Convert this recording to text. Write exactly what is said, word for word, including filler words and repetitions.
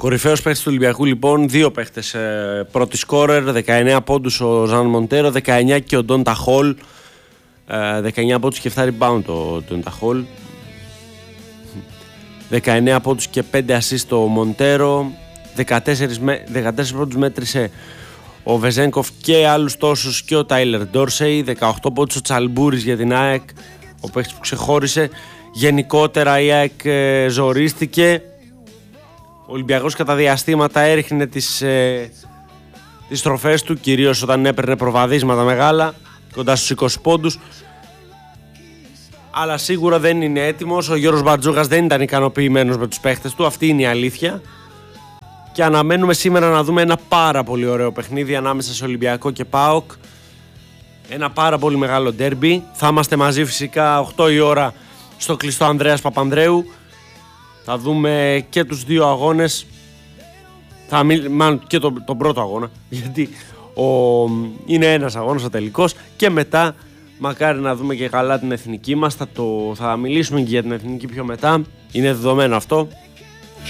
Κορυφαίος παίκτης του Ολυμπιακού λοιπόν, δύο παίκτες ε, πρώτη σκόρερ, δεκαεννέα πόντους ο Ζαν Μοντέρο, δεκαεννέα και ο Ντόντα Χολ, ε, δεκαεννέα πόντους και επτά rebound ο Ντόντα Χολ, δεκαεννέα πόντους και πέντε assist ο Μοντέρο, δεκατέσσερα, δεκατέσσερα πόντους μέτρησε ο Βεζένκοφ και άλλους τόσους και ο Τάιλερ Ντόρσεϊ, δεκαοκτώ πόντους ο Τσαλμπούρης για την ΑΕΚ, ο παίκτης που ξεχώρισε. Γενικότερα η ΑΕΚ ε, ζορίστηκε. Ο Ολυμπιακός κατά διαστήματα έριχνε τις, ε, τις τροφές του, κυρίως όταν έπαιρνε προβαδίσματα μεγάλα, κοντά στους είκοσι πόντους. Αλλά σίγουρα δεν είναι έτοιμος. Ο Γιώργος Μπαρτζούκας δεν ήταν ικανοποιημένος με τους παίχτες του, αυτή είναι η αλήθεια. Και αναμένουμε σήμερα να δούμε ένα πάρα πολύ ωραίο παιχνίδι ανάμεσα σε Ολυμπιακό και ΠΑΟΚ. Ένα πάρα πολύ μεγάλο ντέρμπι. Θα είμαστε μαζί φυσικά οκτώ η ώρα στο κλειστό Ανδρέας Παπανδρέου. Θα δούμε και τους δύο αγώνες, θα μιλ... μάλλον και τον, τον πρώτο αγώνα, γιατί ο... είναι ένας αγώνας ο τελικός, και μετά μακάρι να δούμε και καλά την εθνική μας, θα, το... θα μιλήσουμε και για την εθνική πιο μετά, είναι δεδομένο αυτό.